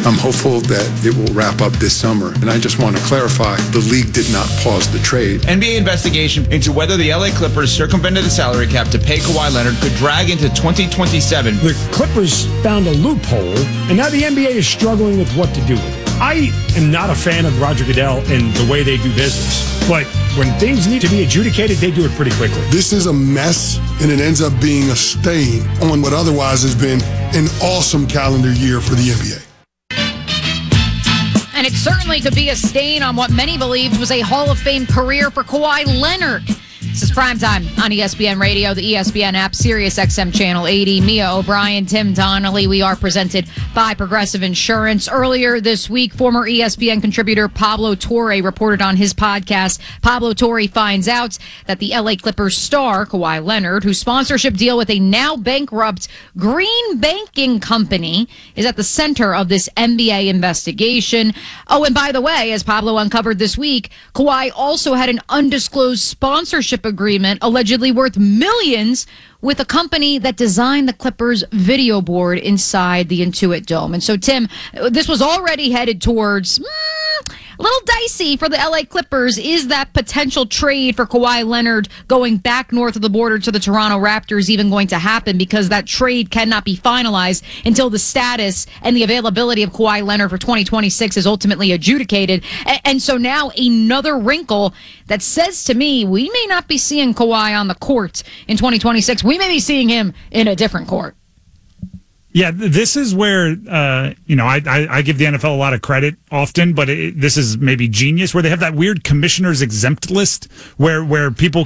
I'm hopeful that it will wrap up this summer. And I just want to clarify, the league did not pause the trade. NBA investigation into whether the LA Clippers circumvented the salary cap to pay Kawhi Leonard could drag into 2027. The Clippers found a loophole, and now the NBA is struggling with what to do with it. I am not a fan of Roger Goodell and the way they do business, but when things need to be adjudicated, they do it pretty quickly. This is a mess, and it ends up being a stain on what otherwise has been an awesome calendar year for the NBA. And it certainly could be a stain on what many believed was a Hall of Fame career for Kawhi Leonard. This is Primetime on ESPN Radio, the ESPN app, Sirius XM Channel 80. Mia O'Brien, Tim Donnelly. We are presented by Progressive Insurance. Earlier this week, former ESPN contributor Pablo Torre reported on his podcast. Pablo Torre finds out that the LA Clippers star, Kawhi Leonard, whose sponsorship deal with a now bankrupt green banking company, is at the center of this NBA investigation. Oh, and by the way, as Pablo uncovered this week, Kawhi also had an undisclosed sponsorship agreement allegedly worth millions with a company that designed the Clippers video board inside the Intuit Dome. And so, Tim, this was already headed towards a little dicey for the LA Clippers. Is that potential trade for Kawhi Leonard going back north of the border to the Toronto Raptors even going to happen? Because that trade cannot be finalized until the status and the availability of Kawhi Leonard for 2026 is ultimately adjudicated. And so now another wrinkle that says to me we may not be seeing Kawhi on the court in 2026. We may be seeing him in a different court. Yeah, this is where, I give the NFL a lot of credit often, but this is maybe genius, where they have that weird commissioner's exempt list where people